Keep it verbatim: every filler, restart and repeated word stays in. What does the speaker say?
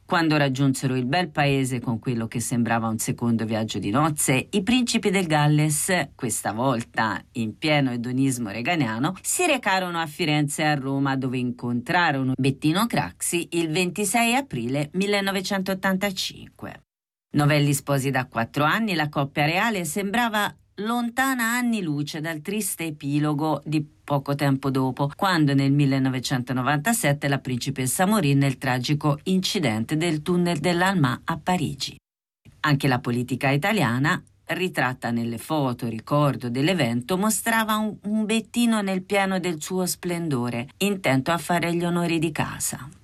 Quando raggiunsero il bel paese con quello che sembrava un secondo viaggio di nozze, i principi del Galles, questa volta in pieno edonismo reganiano, si recarono a Firenze e a Roma, dove incontrarono Bettino Craxi il ventisei aprile millenovecentottantacinque. Novelli sposi da quattro anni, la coppia reale sembrava lontana anni luce dal triste epilogo di poco tempo dopo, quando nel millenovecentonovantasette la principessa morì nel tragico incidente del tunnel dell'Alma a Parigi. Anche la politica italiana, ritratta nelle foto ricordo dell'evento, mostrava un, un Bettino nel pieno del suo splendore, intento a fare gli onori di casa.